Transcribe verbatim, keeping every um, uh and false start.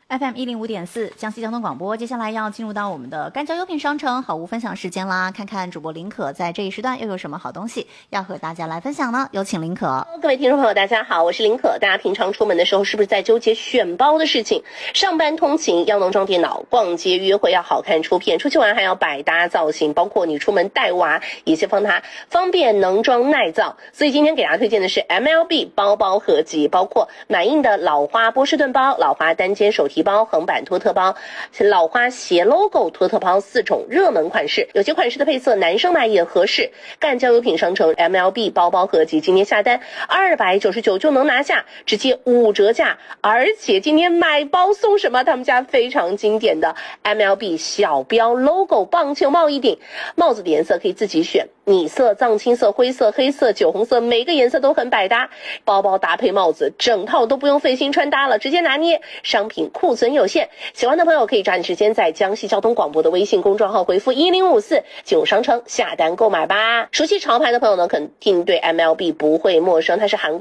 F M 一零五点四江西交通广播，接下来要进入到我们的干交优品商城好物分享时间啦，看看主播林可在这一时段又有什么好东西要和大家来分享呢？有请林可。 各位听众朋友大家好，我是林可。大家平常出门的时候是不是在纠结选包的事情？上班通勤要能装电脑，逛街约会要好看出片，出去玩还要百搭造型，包括你出门带娃也先放它方便能装耐造。所以今天给大家推荐的是 M L B 包包合集，包括满印的老花波士顿包、老花单肩手提包、横版托特包、老花斜 logo 托特包四种热门款式，有些款式的配色男生买也合适。干交优品商城 M L B 包包合集今天下单二百九十九就能拿下，直接五折价，而且今天买包送什么？他们家非常经典的 M L B 小标 logo 棒球帽一顶，帽子的颜色可以自己选，米色、藏青色、灰色、黑色、酒红色，每个颜色都很百搭。包包搭配帽子，整套都不用费心穿搭了，直接拿捏。商品库存有限，喜欢的朋友可以抓紧时间在江西交通广播的微信公众号回复一零五四进入商城下单购买吧。熟悉潮牌的朋友呢，肯定对 M L B 不会陌生，它是韩